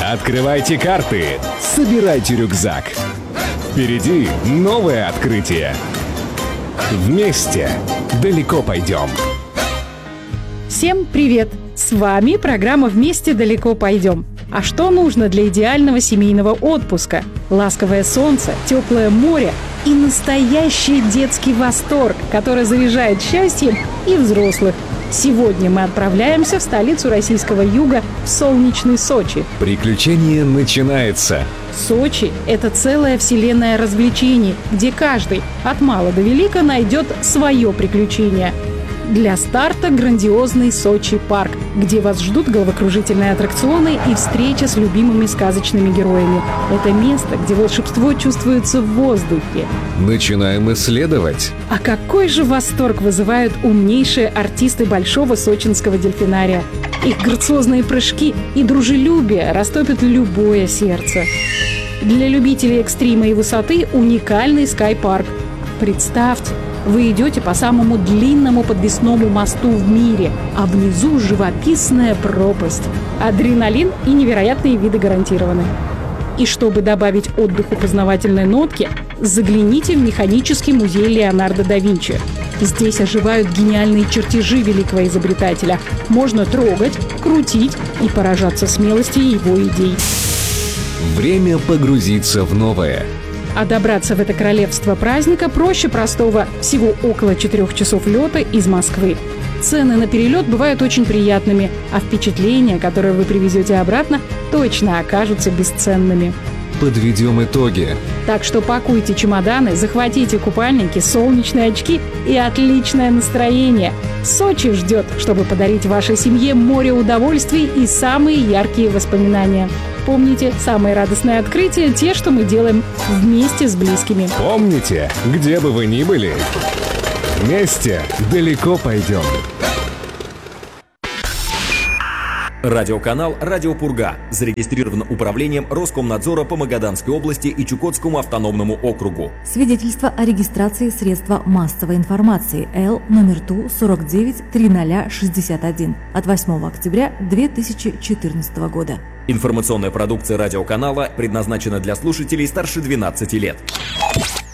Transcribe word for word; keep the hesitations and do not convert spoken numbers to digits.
Открывайте карты, собирайте рюкзак. Впереди новое открытие. Вместе далеко пойдем. Всем привет! С вами программа «Вместе далеко пойдем». А что нужно для идеального семейного отпуска? Ласковое солнце, теплое море и настоящий детский восторг, который заряжает счастьем и взрослых. Сегодня мы отправляемся в столицу российского юга, в солнечный Сочи. Приключение начинается. Сочи – это целая вселенная развлечений, где каждый, от мала до велика, найдет свое приключение. Для старта грандиозный Сочи-парк, где вас ждут головокружительные аттракционы и встреча с любимыми сказочными героями. Это место, где волшебство чувствуется в воздухе. Начинаем исследовать. А какой же восторг вызывают умнейшие артисты Большого сочинского дельфинария. Их грациозные прыжки и дружелюбие растопят любое сердце. Для любителей экстрима и высоты уникальный скай-парк. Представьте, вы идете по самому длинному подвесному мосту в мире, а внизу живописная пропасть. Адреналин и невероятные виды гарантированы. И чтобы добавить отдыху познавательной нотки, загляните в механический музей Леонардо да Винчи. Здесь оживают гениальные чертежи великого изобретателя. Можно трогать, крутить и поражаться смелости его идей. Время погрузиться в новое. А добраться в это королевство праздника проще простого, всего около четырех часов лета из Москвы. Цены на перелет бывают очень приятными, а впечатления, которые вы привезете обратно, точно окажутся бесценными. Подведем итоги. Так что пакуйте чемоданы, захватите купальники, солнечные очки и отличное настроение. Сочи ждет, чтобы подарить вашей семье море удовольствий и самые яркие воспоминания. Помните, самые радостные открытия – те, что мы делаем вместе с близкими. Помните, где бы вы ни были, вместе далеко пойдем. Радиоканал «Радио Пурга» зарегистрирован управлением Роскомнадзора по Магаданской области и Чукотскому автономному округу. Свидетельство о регистрации средства массовой информации Л номер Ту сорок девять триста шестьдесят один от восьмого октября две тысячи четырнадцатого года. Информационная продукция радиоканала предназначена для слушателей старше двенадцати лет.